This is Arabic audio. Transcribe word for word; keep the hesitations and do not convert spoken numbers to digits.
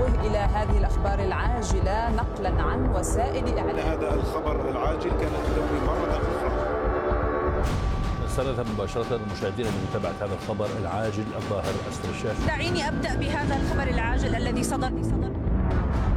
نتوجه إلى هذه الأخبار العاجلة نقلا عن وسائل إعلام. هذا الخبر العاجل كانت تدوي مرة أخرى. سنذهب مباشرة للمشاهدين لمتابعة هذا الخبر العاجل الظاهر أسفل الشاشة. دعيني أبدأ بهذا الخبر العاجل الذي صدر